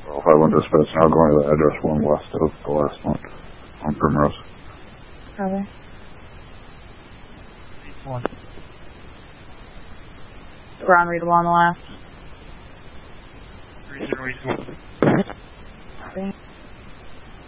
If I went to dispatch now, going to the address 1 west of the last one on Primrose. Okay. Ground readable on the last. Reasonable. Okay.